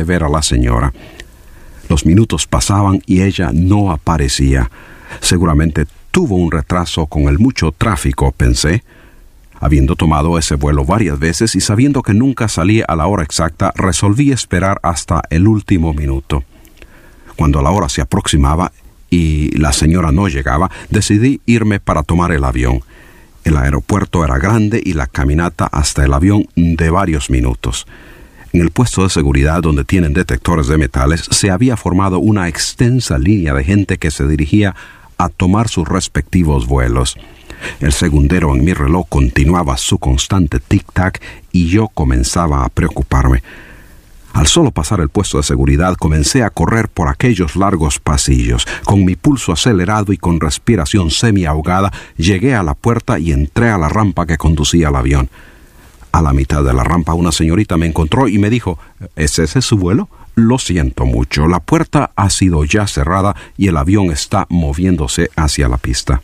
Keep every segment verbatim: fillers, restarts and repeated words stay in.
de ver a la señora. Los minutos pasaban y ella no aparecía. Seguramente tuvo un retraso con el mucho tráfico, pensé. Habiendo tomado ese vuelo varias veces y sabiendo que nunca salía a la hora exacta, resolví esperar hasta el último minuto. Cuando la hora se aproximaba y la señora no llegaba, decidí irme para tomar el avión. El aeropuerto era grande y la caminata hasta el avión de varios minutos. En el puesto de seguridad donde tienen detectores de metales se había formado una extensa línea de gente que se dirigía a tomar sus respectivos vuelos. El segundero en mi reloj continuaba su constante tic-tac y yo comenzaba a preocuparme. Al solo pasar el puesto de seguridad comencé a correr por aquellos largos pasillos. Con mi pulso acelerado y con respiración semi-ahogada, llegué a la puerta y entré a la rampa que conducía al avión. A la mitad de la rampa una señorita me encontró y me dijo, ¿es ese su vuelo? Lo siento mucho, la puerta ha sido ya cerrada y el avión está moviéndose hacia la pista.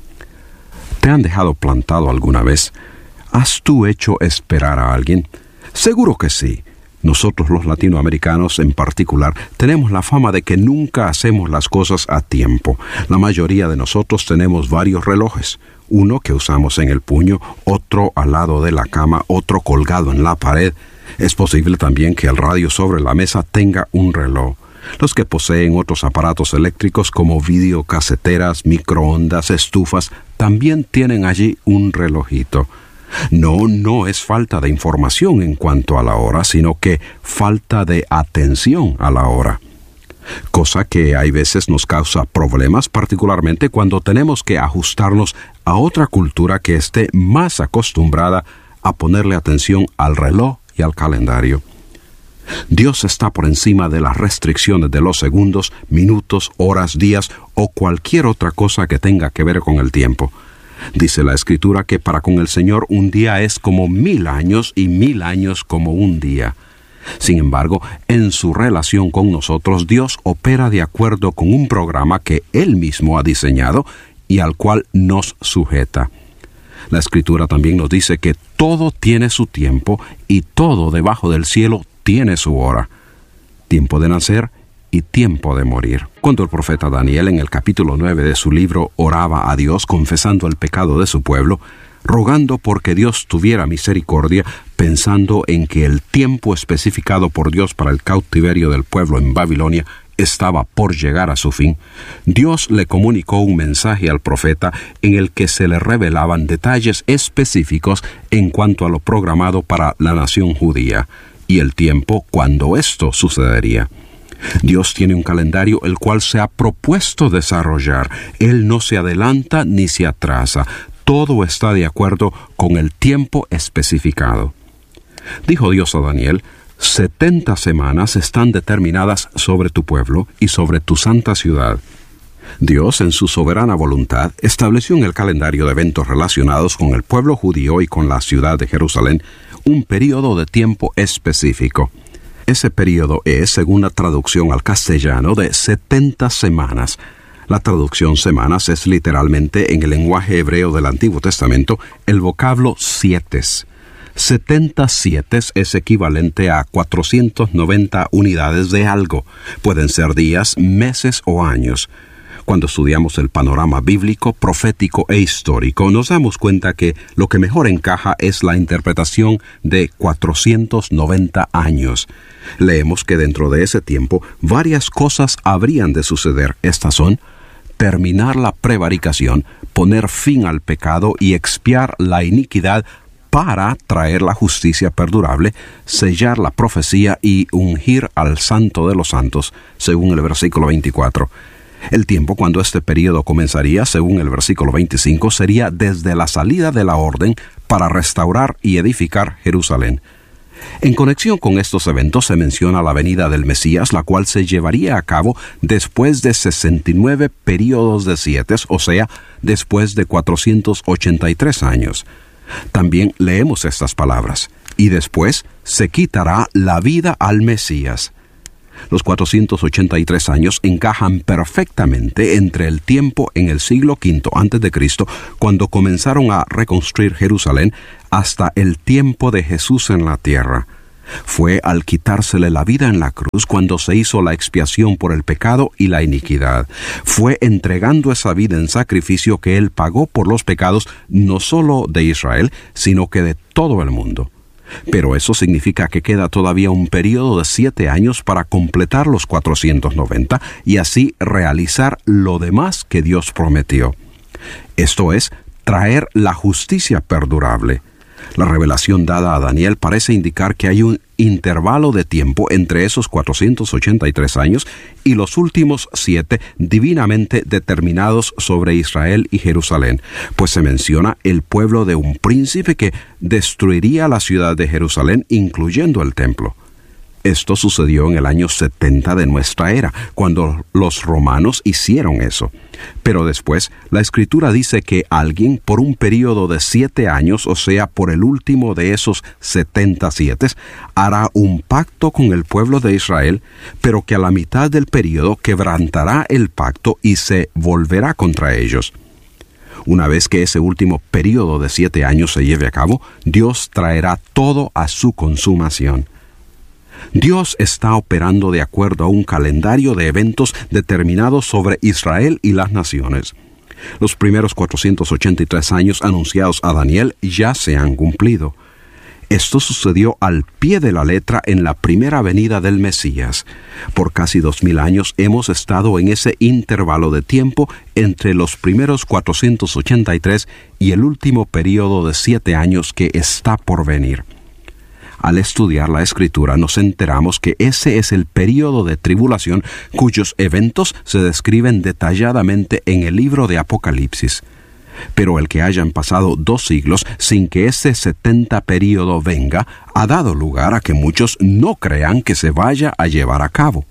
¿Te han dejado plantado alguna vez? ¿Has tú hecho esperar a alguien? Seguro que sí. Nosotros los latinoamericanos en particular tenemos la fama de que nunca hacemos las cosas a tiempo. La mayoría de nosotros tenemos varios relojes. Uno que usamos en el puño, otro al lado de la cama, otro colgado en la pared. Es posible también que el radio sobre la mesa tenga un reloj. Los que poseen otros aparatos eléctricos como videocaseteras, microondas, estufas, también tienen allí un relojito. No, no es falta de información en cuanto a la hora, sino que falta de atención a la hora. Cosa que hay veces nos causa problemas, particularmente cuando tenemos que ajustarnos a otra cultura que esté más acostumbrada a ponerle atención al reloj y al calendario. Dios está por encima de las restricciones de los segundos, minutos, horas, días o cualquier otra cosa que tenga que ver con el tiempo. Dice la Escritura que para con el Señor un día es como mil años y mil años como un día. Sin embargo, en su relación con nosotros, Dios opera de acuerdo con un programa que Él mismo ha diseñado y al cual nos sujeta. La Escritura también nos dice que todo tiene su tiempo y todo debajo del cielo tiene su hora. Tiempo de nacer y tiempo de morir. Cuando el profeta Daniel en el capítulo nueve de su libro oraba a Dios confesando el pecado de su pueblo, rogando porque Dios tuviera misericordia, pensando en que el tiempo especificado por Dios para el cautiverio del pueblo en Babilonia estaba por llegar a su fin, Dios le comunicó un mensaje al profeta en el que se le revelaban detalles específicos en cuanto a lo programado para la nación judía y el tiempo cuando esto sucedería. Dios tiene un calendario el cual se ha propuesto desarrollar. Él no se adelanta ni se atrasa. Todo está de acuerdo con el tiempo especificado. Dijo Dios a Daniel, setenta semanas están determinadas sobre tu pueblo y sobre tu santa ciudad. Dios, en su soberana voluntad, estableció en el calendario de eventos relacionados con el pueblo judío y con la ciudad de Jerusalén un período de tiempo específico. Ese período es, según la traducción al castellano, de setenta semanas. La traducción semanas es literalmente, en el lenguaje hebreo del Antiguo Testamento, el vocablo sietes. setenta sietes es equivalente a cuatrocientas noventa unidades de algo. Pueden ser días, meses o años. Cuando estudiamos el panorama bíblico, profético e histórico, nos damos cuenta que lo que mejor encaja es la interpretación de cuatrocientos noventa años. Leemos que dentro de ese tiempo varias cosas habrían de suceder. Estas son: terminar la prevaricación, poner fin al pecado y expiar la iniquidad para traer la justicia perdurable, sellar la profecía y ungir al Santo de los Santos, según el versículo veinticuatro. El tiempo cuando este período comenzaría, según el versículo veinticinco, sería desde la salida de la orden para restaurar y edificar Jerusalén. En conexión con estos eventos se menciona la venida del Mesías, la cual se llevaría a cabo después de sesenta y nueve períodos de siete, o sea, después de cuatrocientos ochenta y tres años. También leemos estas palabras: y después se quitará la vida al Mesías. Los cuatrocientos ochenta y tres años encajan perfectamente entre el tiempo en el siglo quinto antes de Cristo, cuando comenzaron a reconstruir Jerusalén, hasta el tiempo de Jesús en la tierra. Fue al quitársele la vida en la cruz cuando se hizo la expiación por el pecado y la iniquidad. Fue entregando esa vida en sacrificio que Él pagó por los pecados no solo de Israel, sino que de todo el mundo. Pero eso significa que queda todavía un periodo de siete años para completar los cuatrocientos noventa y así realizar lo demás que Dios prometió. Esto es, traer la justicia perdurable. La revelación dada a Daniel parece indicar que hay un intervalo de tiempo entre esos cuatrocientos ochenta y tres años y los últimos siete divinamente determinados sobre Israel y Jerusalén, pues se menciona el pueblo de un príncipe que destruiría la ciudad de Jerusalén, incluyendo el templo. Esto sucedió en el año setenta de nuestra era, cuando los romanos hicieron eso. Pero después, la Escritura dice que alguien por un período de siete años, o sea, por el último de esos setenta siete, hará un pacto con el pueblo de Israel, pero que a la mitad del período quebrantará el pacto y se volverá contra ellos. Una vez que ese último período de siete años se lleve a cabo, Dios traerá todo a su consumación. Dios está operando de acuerdo a un calendario de eventos determinados sobre Israel y las naciones. Los primeros cuatrocientos ochenta y tres años anunciados a Daniel ya se han cumplido. Esto sucedió al pie de la letra en la primera venida del Mesías. Por casi dos mil años hemos estado en ese intervalo de tiempo entre los primeros cuatrocientos ochenta y tres y el último período de siete años que está por venir. Al estudiar la Escritura nos enteramos que ese es el período de tribulación cuyos eventos se describen detalladamente en el libro de Apocalipsis. Pero el que hayan pasado dos siglos sin que ese setenta período venga, ha dado lugar a que muchos no crean que se vaya a llevar a cabo.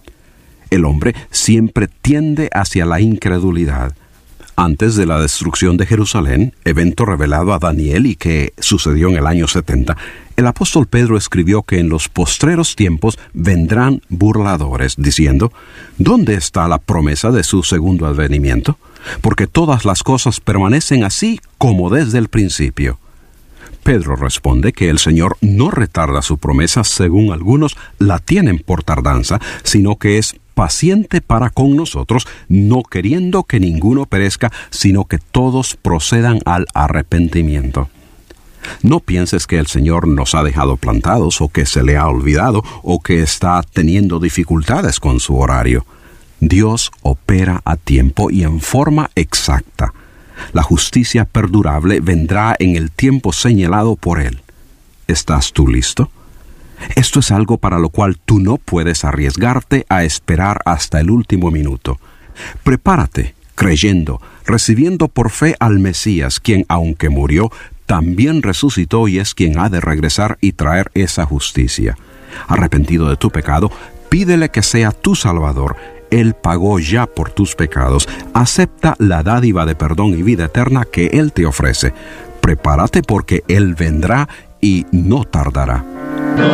El hombre siempre tiende hacia la incredulidad. Antes de la destrucción de Jerusalén, evento revelado a Daniel y que sucedió en el año setenta, el apóstol Pedro escribió que en los postreros tiempos vendrán burladores, diciendo, ¿dónde está la promesa de su segundo advenimiento? Porque todas las cosas permanecen así como desde el principio. Pedro responde que el Señor no retarda su promesa, según algunos la tienen por tardanza, sino que es paciente para con nosotros, no queriendo que ninguno perezca, sino que todos procedan al arrepentimiento. No pienses que el Señor nos ha dejado plantados, o que se le ha olvidado, o que está teniendo dificultades con su horario. Dios opera a tiempo y en forma exacta. La justicia perdurable vendrá en el tiempo señalado por Él. ¿Estás tú listo? Esto es algo para lo cual tú no puedes arriesgarte a esperar hasta el último minuto. Prepárate, creyendo, recibiendo por fe al Mesías, quien, aunque murió, también resucitó y es quien ha de regresar y traer esa justicia. Arrepentido de tu pecado, pídele que sea tu Salvador. Él pagó ya por tus pecados. Acepta la dádiva de perdón y vida eterna que Él te ofrece. Prepárate porque Él vendrá y no tardará.